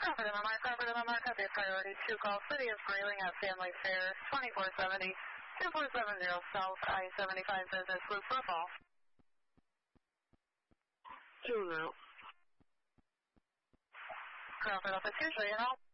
Crawford MMR, copy priority 2 call, City of Grayling at Family Fair, 2470, 2470 South I-75 Business Loop, football. 2 now. Crawford Office, usually, and all.